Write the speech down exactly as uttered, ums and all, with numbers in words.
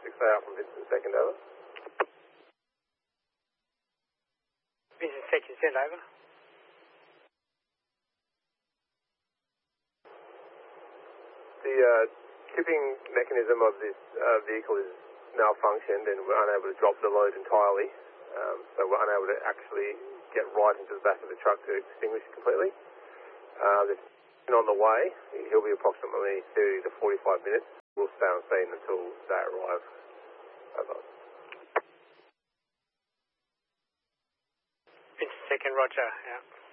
six A from Vincent Second, over. Vincent Second, send over. The uh, tipping mechanism of this uh, vehicle is malfunctioned and we're unable to drop the load entirely. Um, so we're unable to actually get right into the back of the truck to extinguish it completely. Uh, there's on the way. He'll be approximately thirty to forty-five minutes. We'll stay on scene until they arrive. Over. Vincent Second, roger, yeah.